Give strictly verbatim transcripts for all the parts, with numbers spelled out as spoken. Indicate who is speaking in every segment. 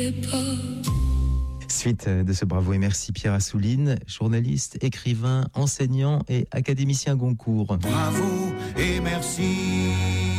Speaker 1: Suite de ce Bravo et merci Pierre Assouline, journaliste, écrivain, enseignant et académicien Goncourt.
Speaker 2: Bravo et merci.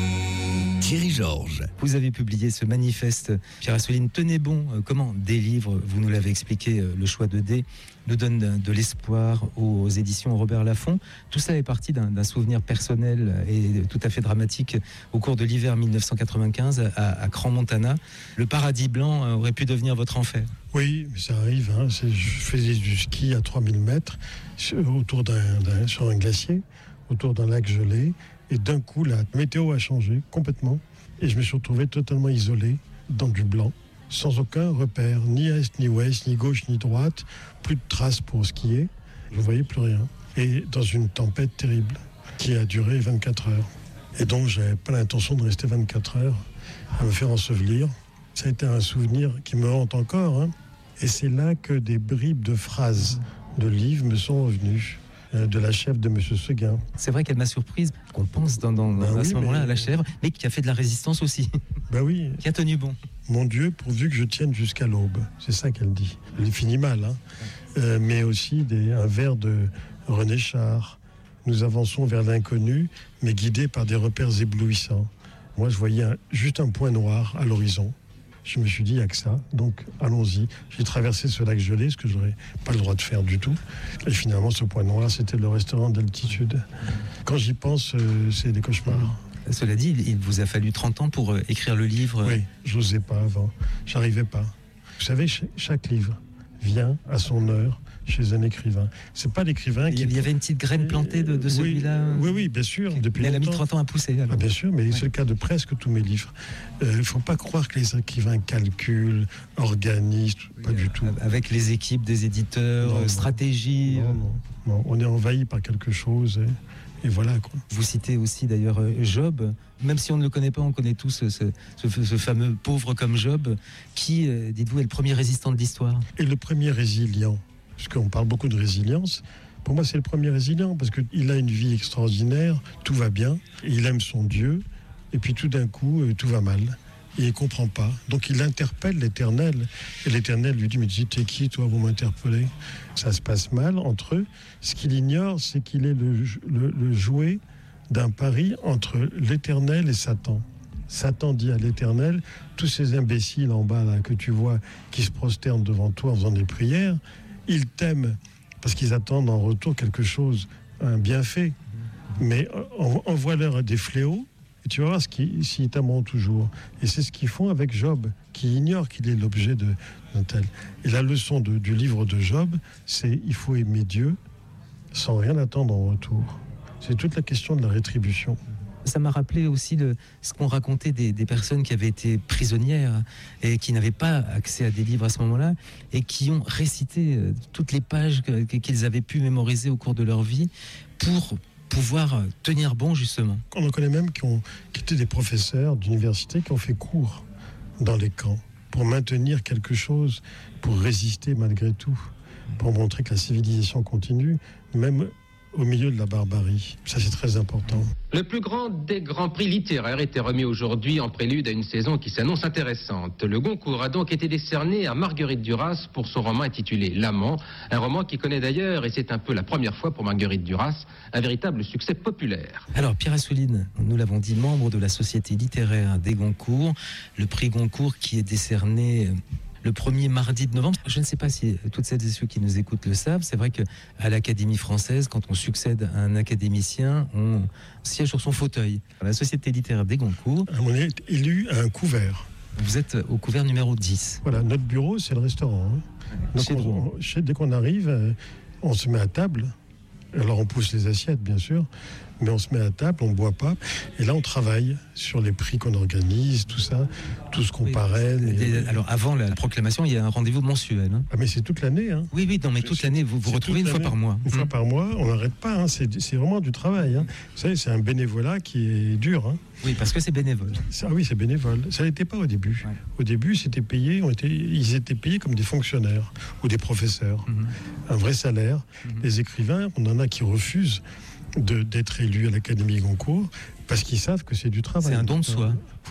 Speaker 2: Thierry Georges.
Speaker 1: Vous avez publié ce manifeste, Pierre Assouline, tenez bon, comment des livres, vous nous l'avez expliqué, le choix de D, nous donne de l'espoir aux éditions Robert Laffont. Tout ça est parti d'un, d'un souvenir personnel et tout à fait dramatique au cours de l'hiver dix-neuf cent quatre-vingt-quinze à, à Crans-Montana. Le paradis blanc aurait pu devenir votre enfer.
Speaker 3: Oui, ça arrive. Hein. C'est, je faisais du ski à trois mille mètres autour d'un, d'un, sur un glacier, autour d'un lac gelé. Et d'un coup, la météo a changé complètement. Et je me suis retrouvé totalement isolé dans du blanc, sans aucun repère, ni est, ni ouest, ni gauche, ni droite. Plus de traces pour skier. Je ne voyais plus rien. Et dans une tempête terrible qui a duré vingt-quatre heures. Et donc, je n'avais pas l'intention de rester vingt-quatre heures à me faire ensevelir. Ça a été un souvenir qui me hante encore. Hein. Et c'est là que des bribes de phrases de livres me sont revenues. De la chèvre de M. Seguin.
Speaker 1: C'est vrai qu'elle m'a surprise, qu'on pense dans, dans, ben à oui, ce moment-là mais... à la chèvre, mais qui a fait de la résistance aussi.
Speaker 3: Ben oui.
Speaker 1: Qui a tenu bon.
Speaker 3: Mon Dieu, pourvu que je tienne jusqu'à l'aube. C'est ça qu'elle dit. Elle finit mal, hein. euh, mais aussi des, un vers de René Char. Nous avançons vers l'inconnu, mais guidés par des repères éblouissants. Moi, je voyais un, juste un point noir à l'horizon. Je me suis dit, il n'y a que ça, donc allons-y. J'ai traversé ce lac gelé, ce que je n'aurais pas le droit de faire du tout. Et finalement, ce point noir, c'était le restaurant d'altitude. Quand j'y pense, euh, c'est des cauchemars.
Speaker 1: Cela dit, il vous a fallu trente ans pour euh, écrire le livre.
Speaker 3: Oui, je n'osais pas avant. J'arrivais pas. Vous savez, ch- chaque livre vient à son heure chez un écrivain. C'est pas l'écrivain qui...
Speaker 1: Il y avait une petite graine plantée de, de celui-là.
Speaker 3: Oui, oui, bien sûr. Depuis
Speaker 1: mais elle
Speaker 3: longtemps.
Speaker 1: a mis trente ans à pousser. Alors.
Speaker 3: Ah, bien sûr, mais ouais. C'est le cas de presque tous mes livres. Il euh, ne faut pas croire que les écrivains calculent, organisent, pas oui, du tout.
Speaker 1: Avec les équipes des éditeurs, non, stratégie...
Speaker 3: Non, non, non. On est envahi par quelque chose et, et voilà, quoi.
Speaker 1: Vous citez aussi d'ailleurs Job. Même si on ne le connaît pas, on connaît tous ce, ce, ce, ce fameux pauvre comme Job, qui, dites-vous, est le premier résistant de l'histoire.
Speaker 3: Et le premier résilient. Parce qu'on parle beaucoup de résilience. Pour moi, c'est le premier résilient, parce qu'il a une vie extraordinaire, tout va bien, il aime son Dieu, et puis tout d'un coup, tout va mal. Et il ne comprend pas. Donc il interpelle l'Éternel, et l'Éternel lui dit, mais t'es qui, toi, vous m'interpellez ? Ça se passe mal entre eux. Ce qu'il ignore, c'est qu'il est le, le, le jouet d'un pari entre l'Éternel et Satan. Satan dit à l'Éternel, tous ces imbéciles en bas, là, que tu vois, qui se prosternent devant toi en faisant des prières, ils t'aiment parce qu'ils attendent en retour quelque chose, un bienfait. Mais envoie-leur des fléaux et tu vas voir ce qui, s'ils t'aimeront toujours. Et c'est ce qu'ils font avec Job, qui ignore qu'il est l'objet de, d'un tel. Et la leçon de, du livre de Job, c'est il faut aimer Dieu sans rien attendre en retour. C'est toute la question de la rétribution.
Speaker 1: Ça m'a rappelé aussi le, ce qu'on racontait des, des personnes qui avaient été prisonnières et qui n'avaient pas accès à des livres à ce moment-là et qui ont récité toutes les pages que, qu'ils avaient pu mémoriser au cours de leur vie pour pouvoir tenir bon, justement.
Speaker 3: On en connaît même qui, ont, qui étaient des professeurs d'université qui ont fait cours dans les camps pour maintenir quelque chose, pour résister malgré tout, pour montrer que la civilisation continue, même au milieu de la barbarie. Ça, c'est très important.
Speaker 4: Le plus grand des grands prix littéraires était remis aujourd'hui en prélude à une saison qui s'annonce intéressante. Le Goncourt a donc été décerné à Marguerite Duras pour son roman intitulé L'Amant, un roman qui connaît d'ailleurs, et c'est un peu la première fois pour Marguerite Duras, un véritable succès populaire.
Speaker 1: Alors, Pierre Assouline, nous l'avons dit, membre de la Société littéraire des Goncourt, le prix Goncourt qui est décerné le premier mardi de novembre. Je ne sais pas si toutes celles et ceux qui nous écoutent le savent. C'est vrai qu'à l'Académie française, quand on succède à un académicien, on siège sur son fauteuil. La Société littéraire des Goncourt.
Speaker 3: On est élu à un couvert.
Speaker 1: Vous êtes au couvert numéro dix.
Speaker 3: Voilà, notre bureau, c'est le restaurant. Hein. Donc
Speaker 1: chez
Speaker 3: on, on, dès qu'on arrive, on se met à table. Alors on pousse les assiettes, bien sûr, mais on se met à table, on ne boit pas. Et là, on travaille sur les prix qu'on organise, tout ça, tout ce qu'on oui, parraine.
Speaker 1: Et... Alors avant la proclamation, il y a un rendez-vous mensuel. Hein.
Speaker 3: Ah mais c'est toute l'année. Hein.
Speaker 1: Oui, oui, non, mais toute c'est, l'année, vous vous retrouvez une fois par mois.
Speaker 3: Une mmh. fois par mois, on n'arrête pas, hein. c'est, c'est vraiment du travail. Hein. Vous savez, c'est un bénévolat qui est dur. Hein.
Speaker 1: Oui, parce que c'est bénévole.
Speaker 3: Ah oui, c'est bénévole. Ça n'était pas au début. Ouais. Au début, c'était payé, on était, ils étaient payés comme des fonctionnaires ou des professeurs. Mmh. Un vrai salaire. Mmh. Les écrivains, on en a qui refusent de, d'être élus à l'Académie Goncourt parce qu'ils savent que c'est du travail.
Speaker 1: C'est un don de soi.
Speaker 3: Il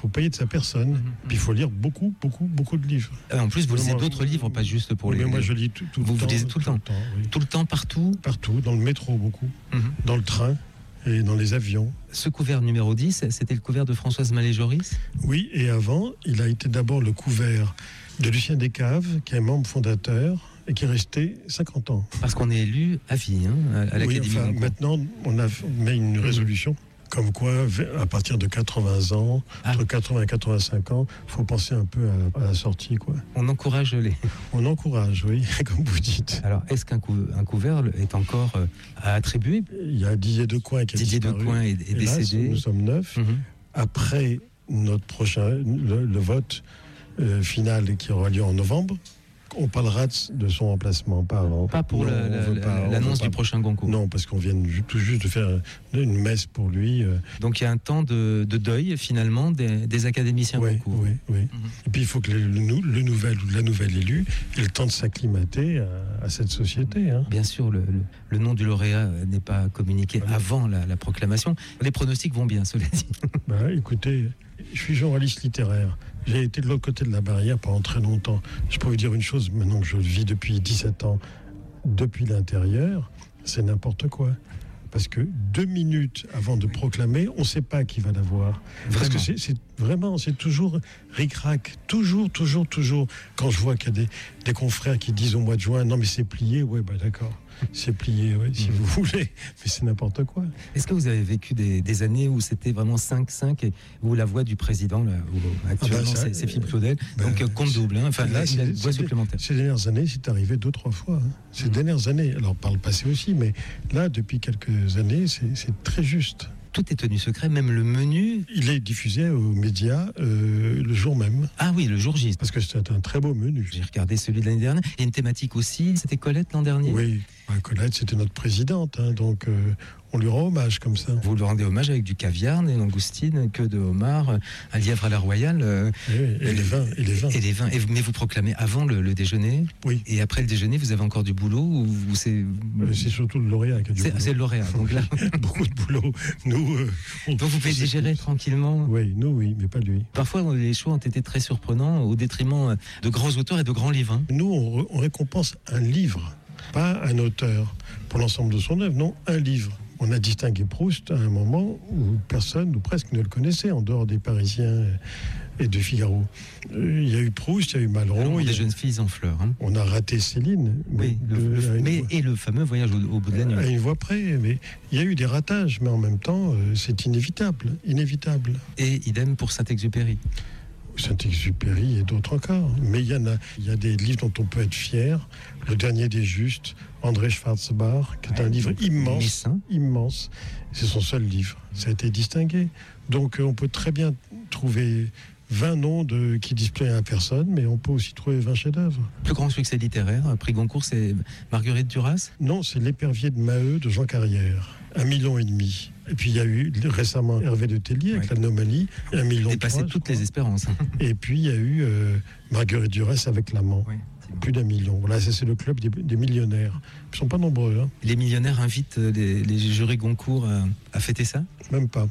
Speaker 3: faut payer de sa personne. Mmh. Puis il faut lire beaucoup, beaucoup, beaucoup de livres.
Speaker 1: Ah, en plus, vous lisez d'autres livres, pas juste pour
Speaker 3: oui,
Speaker 1: les...
Speaker 3: Mais moi, je lis tout, tout
Speaker 1: vous,
Speaker 3: le temps.
Speaker 1: Vous lisez tout le temps,
Speaker 3: tout le temps, oui.
Speaker 1: Tout le temps, partout
Speaker 3: Partout, dans le métro beaucoup, mmh. dans le train et dans les avions.
Speaker 1: Ce couvert numéro dix, c'était le couvert de Françoise Mallet-Joris ?
Speaker 3: Oui, et avant, il a été d'abord le couvert de Lucien Descaves, qui est membre fondateur et qui est resté cinquante ans.
Speaker 1: Parce qu'on est élu à vie, hein, à l'Académie.
Speaker 3: Oui, enfin, maintenant, on a mis une résolution. Mmh. Comme quoi, à partir de quatre-vingts ans, ah. entre quatre-vingts et quatre-vingt-cinq ans, il faut penser un peu à la, à la sortie, quoi.
Speaker 1: On encourage les...
Speaker 3: On encourage, oui, comme vous dites.
Speaker 1: Alors, est-ce qu'un cou- un couvert est encore euh, à attribuer ?
Speaker 3: Il y a Didier Decoing qui a
Speaker 1: Didier
Speaker 3: disparu.
Speaker 1: Decoing est, est
Speaker 3: Hélas,
Speaker 1: décédé.
Speaker 3: Nous sommes neuf. Mm-hmm. Après notre prochain, le, le vote euh, final qui aura lieu en novembre, on parlera de son remplacement, pas avant.
Speaker 1: Pas pour non, la, la, pas, l'annonce du prochain Goncourt.
Speaker 3: Non, parce qu'on vient tout juste de faire une messe pour lui.
Speaker 1: Donc il y a un temps de, de deuil, finalement, des, des académiciens
Speaker 3: oui,
Speaker 1: Goncourt.
Speaker 3: Oui, oui. Mm-hmm. Et puis il faut que le, le, le nouvel ou la nouvelle élue ait le temps de s'acclimater à, à cette société. Hein.
Speaker 1: Bien sûr, le, le, le nom du lauréat n'est pas communiqué ah, avant la, la proclamation. Les pronostics vont bien, cela dit.
Speaker 3: Ben, écoutez, je suis journaliste littéraire. J'ai été de l'autre côté de la barrière pendant très longtemps. Je peux vous dire une chose, maintenant que je vis depuis dix-sept ans, depuis l'intérieur, c'est n'importe quoi. Parce que deux minutes avant de proclamer, on ne sait pas qui va l'avoir. Vraiment. Parce que c'est, c'est vraiment, c'est toujours ric-rac. Toujours, toujours, toujours. Quand je vois qu'il y a des, des confrères qui disent au mois de juin, non mais c'est plié, ouais, bah d'accord. C'est plié, ouais, si mmh. vous voulez, mais c'est n'importe quoi.
Speaker 1: Est-ce que vous avez vécu des, des années où c'était vraiment cinq cinq et où la voix du président, là, où actuellement ah bah ça, c'est, c'est Philippe Claudel, bah, donc compte double, hein, enfin là, c'est, une voix supplémentaire.
Speaker 3: Ces dernières années, c'est arrivé deux, trois fois. Hein. Ces mmh. dernières années, alors par le passé aussi, mais là, depuis quelques années, c'est, c'est très juste.
Speaker 1: Tout est tenu secret, même le menu.
Speaker 3: Il est diffusé aux médias euh, le jour même.
Speaker 1: Ah oui, le jour J.
Speaker 3: Parce que c'est un très beau menu.
Speaker 1: J'ai regardé celui de l'année dernière. Il y a une thématique aussi, c'était Colette l'an dernier.
Speaker 3: Oui, Colette, c'était notre présidente, hein, donc euh, on lui rend hommage comme ça.
Speaker 1: Vous lui rendez hommage avec du caviar, des langoustines, queue de homard, un lièvre à la royale. Euh,
Speaker 3: oui, et, et les vins. Et les vins.
Speaker 1: Et les vins. Et, mais vous proclamez avant le, le déjeuner.
Speaker 3: Oui.
Speaker 1: Et après le déjeuner, vous avez encore du boulot ou, ou c'est...
Speaker 3: c'est surtout le lauréat qui a du
Speaker 1: c'est,
Speaker 3: boulot.
Speaker 1: C'est le lauréat, donc là...
Speaker 3: Beaucoup de boulot. Nous, euh, on
Speaker 1: donc vous pouvez digérer tranquillement.
Speaker 3: Oui, nous oui, mais pas lui.
Speaker 1: Parfois, les choix ont été très surprenants au détriment de grands auteurs et de grands livres. Hein.
Speaker 3: Nous, on, on récompense un livre, pas un auteur pour l'ensemble de son œuvre, non, un livre. On a distingué Proust à un moment où personne, ou presque, ne le connaissait, en dehors des Parisiens et de Figaro. Il y a eu Proust, il y a eu Malraux.
Speaker 1: Il y a
Speaker 3: des
Speaker 1: jeunes filles en fleurs. Hein.
Speaker 3: On a raté Céline.
Speaker 1: Oui,
Speaker 3: mais,
Speaker 1: le,
Speaker 3: de,
Speaker 1: le, mais
Speaker 3: voix,
Speaker 1: et le fameux voyage au, au bout de la nuit.
Speaker 3: À une voix près. Mais il y a eu des ratages, mais en même temps, c'est inévitable. Inévitable.
Speaker 1: Et idem pour Saint-Exupéry.
Speaker 3: Saint-Exupéry et d'autres encore. Mais il y en a, il y a des livres dont on peut être fier. Le dernier des Justes, André Schwarzbach, qui est ouais, un livre immense,
Speaker 1: Messin.
Speaker 3: immense. C'est son seul livre. Ça a été distingué. Donc on peut très bien trouver vingt noms de, qui disent à personne, mais on peut aussi trouver vingt chefs-d'œuvre.
Speaker 1: Plus grand succès littéraire, prix Goncourt, c'est Marguerite Duras ?
Speaker 3: Non, c'est L'épervier de Maheu de Jean Carrière. Un million et demi. Et puis il y a eu récemment Hervé de Tellier avec ouais. l'Anomalie, un million trois.
Speaker 1: Dépassé toutes les espérances.
Speaker 3: Et puis il y a eu euh, Marguerite Duras avec L'Amant. Oui. Plus d'un million. Voilà, ça, c'est le club des, des millionnaires. Ils ne sont pas nombreux. Hein.
Speaker 1: Les millionnaires invitent les, les jurys Goncourt à, à fêter ça ?
Speaker 3: Même pas.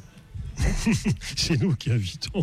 Speaker 3: C'est nous qui invitons.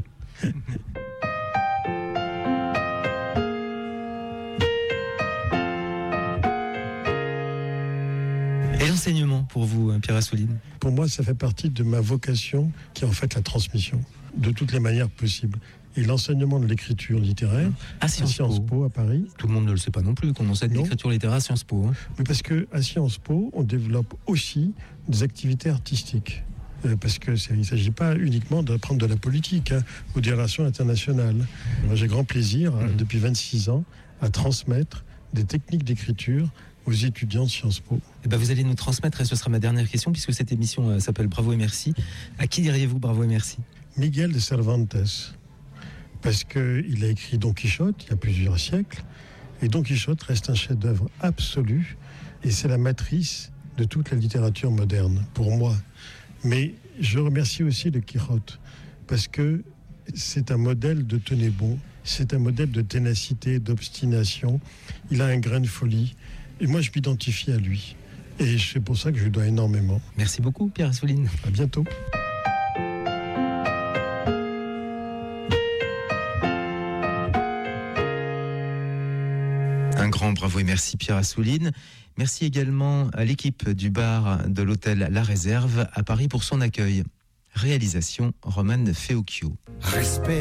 Speaker 1: Et l'enseignement pour vous, Pierre Assouline ?
Speaker 3: Pour moi, ça fait partie de ma vocation, qui est en fait la transmission, de toutes les manières possibles. Et l'enseignement de l'écriture littéraire
Speaker 1: à Sciences, à
Speaker 3: Sciences Po. Po à Paris.
Speaker 1: Tout le monde ne le sait pas non plus qu'on enseigne non. l'écriture littéraire à Sciences Po. Hein.
Speaker 3: Mais parce qu'à Sciences Po, on développe aussi des activités artistiques. Euh, parce qu'il ne s'agit pas uniquement d'apprendre de la politique hein, ou des relations internationales. Moi, j'ai grand plaisir, mmh. hein, depuis vingt-six ans, à transmettre des techniques d'écriture aux étudiants de Sciences Po.
Speaker 1: Et ben vous allez nous transmettre, et ce sera ma dernière question, puisque cette émission euh, s'appelle Bravo et Merci. À qui diriez-vous Bravo et Merci ?
Speaker 3: Miguel de Cervantes. Parce qu'il a écrit Don Quichotte il y a plusieurs siècles. Et Don Quichotte reste un chef-d'œuvre absolu. Et c'est la matrice de toute la littérature moderne, pour moi. Mais je remercie aussi le Quichotte. Parce que c'est un modèle de tenez bon. C'est un modèle de ténacité, d'obstination. Il a un grain de folie. Et moi, je m'identifie à lui. Et c'est pour ça que je lui dois énormément.
Speaker 1: Merci beaucoup, Pierre Assouline.
Speaker 3: À bientôt.
Speaker 1: Un grand bravo et merci Pierre Assouline. Merci également à l'équipe du bar de l'hôtel La Réserve à Paris pour son accueil. Réalisation Romane Feocchio.
Speaker 2: Respect.